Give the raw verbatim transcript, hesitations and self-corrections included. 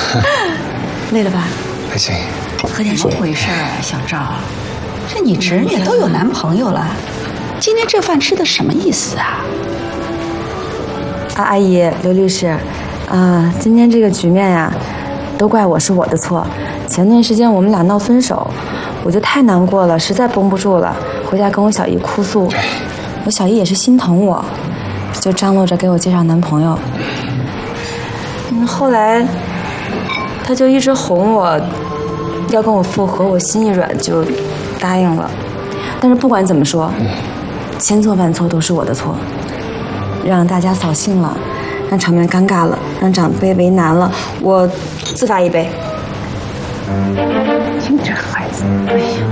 累了吧？ 还行。 喝点水。 怎么回事啊，小赵？ 这你侄女都有男朋友了，今天这饭吃的什么意思啊？ 啊，阿姨，刘律师，啊，今天这个局面呀，都怪我是我的错。前段时间我们俩闹分手，我就太难过了，实在绷不住了，回家跟我小姨哭诉。我小姨也是心疼我，就张罗着给我介绍男朋友。嗯，后来她就一直哄我，要跟我复合，我心一软就答应了。但是不管怎么说，千错万错都是我的错，让大家扫兴了，让场面尴尬了，让长辈为难了，我自罚一杯。 听这孩子，哎呀。